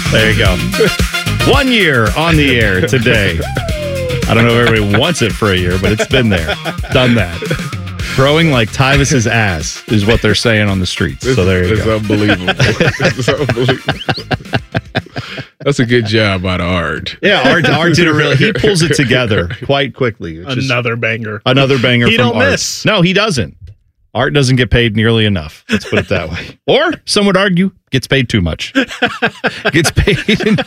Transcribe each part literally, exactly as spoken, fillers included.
There you go. One year on the air today. I don't know if everybody wants it for a year, but it's been there. Done that. Growing like Tyvis's ass is what they're saying on the streets. It's, so there you it's go. Unbelievable. It's unbelievable. That's a good job out of Art. Yeah, Art, Art did it really. He pulls it together quite quickly. Another banger. Another banger He from don't Art. miss. No, he doesn't. Art doesn't get paid nearly enough. Let's put it that way. Or some would argue gets paid too much. Gets paid in,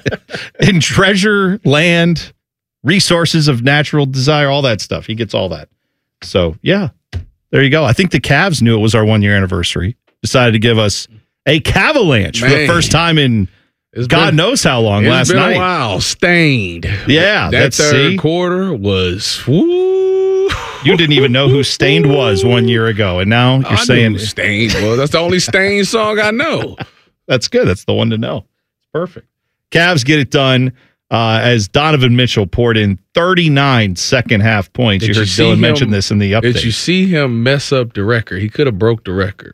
in treasure, land, resources of natural desire, all that stuff. He gets all that. So, yeah, there you go. I think the Cavs knew it was our one-year anniversary. Decided to give us a Cavalanche Man. for the first time in It's God been, knows how long it's last been night. a while. Stained. Yeah, that that's third see? quarter was. Woo. You didn't even know who Stained was one year ago, and now you're I saying knew Stained was. That's the only Stained song I know. That's good. That's the one to know. Perfect. Cavs get it done uh, as Donovan Mitchell poured in thirty-nine second half points. Did you you heard see Dylan him- mention this in the update. Did you see him mess up the record? He could have broke the record.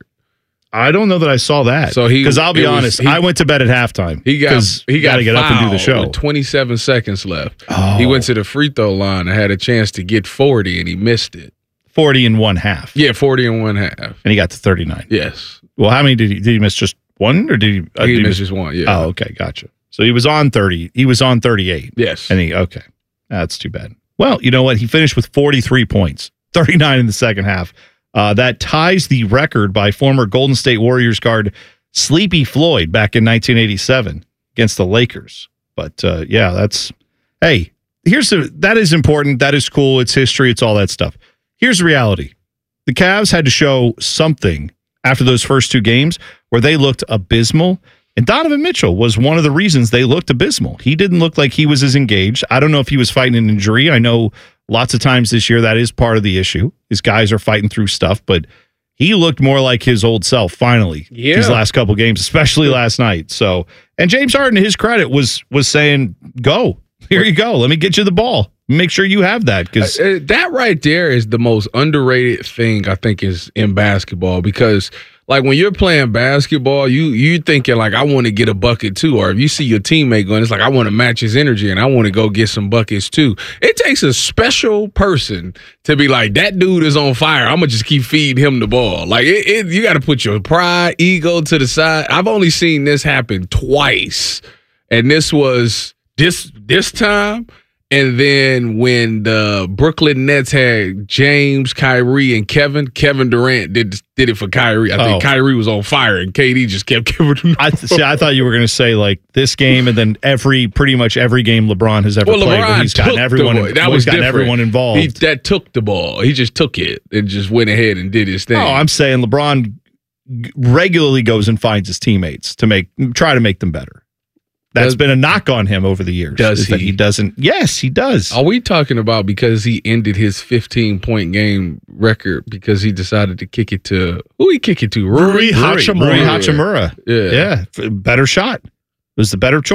I don't know that I saw that. So he- because I'll be it was- honest, he- I went to bed at halftime. He got 'cause he you got gotta get up and do the fouled show. with twenty-seven seconds left. Oh. He went to the free throw line and had a chance to get forty, and he missed it. forty and one half. Yeah, forty and one half. And he got to thirty-nine. Yes, Well, how many did he did he miss? Just one, or did he? Uh, he did missed just one. Yeah. Oh, okay, gotcha. So he was on thirty. He was on thirty-eight. Yes. And he okay, that's too bad. Well, you know what? He finished with forty-three points, thirty-nine in the second half. Uh, that ties the record by former Golden State Warriors guard Sleepy Floyd back in nineteen eighty-seven against the Lakers. But uh, yeah, that's hey. Here's the that is important. That is cool. It's history. It's all that stuff. Here's the reality: the Cavs had to show something after those first two games where they looked abysmal. And Donovan Mitchell was one of the reasons they looked abysmal. He didn't look like he was as engaged. I don't know if he was fighting an injury. I know lots of times this year that is part of the issue. His guys are fighting through stuff, but he looked more like his old self finally Yeah. these last couple games, especially last night. So, and James Harden, to his credit, was was saying, "Go, here you go. Let me get you the ball. Make sure you have that." Because Uh, that right there is the most underrated thing I think is in basketball, because like when you're playing basketball, you you thinking like, I want to get a bucket too, or if you see your teammate going, it's like, I want to match his energy and I want to go get some buckets too. It takes a special person to be like, that dude is on fire, I'm gonna just keep feeding him the ball. Like it, it you got to put your pride, ego to the side. I've only seen this happen twice, and this was this this time. And then when the Brooklyn Nets had James, Kyrie, and Kevin, Kevin Durant did did it for Kyrie. I think Oh. Kyrie was on fire, and K D just kept giving him. I th- see, I thought you were going to say like this game, and then every pretty much every game LeBron has ever Well, played, where LeBron he's took gotten everyone. the ball. That well, was he's gotten different. everyone involved. He, that took the ball. He just took it and just went ahead and did his thing. Oh, I'm saying LeBron g- regularly goes and finds his teammates to make try to make them better. That's Does- been a knock on him over the years. Does is that he? he doesn't? Yes, he does. Are we talking about because he ended his fifteen-point game record because he decided to kick it to who he kick it to? Rui Rui Hachimura. Rui Hachimura. Yeah. Yeah, f- better shot. It was the better choice.